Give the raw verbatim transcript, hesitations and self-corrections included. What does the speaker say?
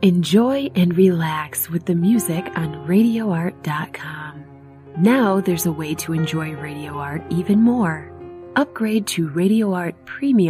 Enjoy and relax with the music on radio art dot com. Now there's a way to enjoy Radio Art even more. Upgrade to Radio Art Premium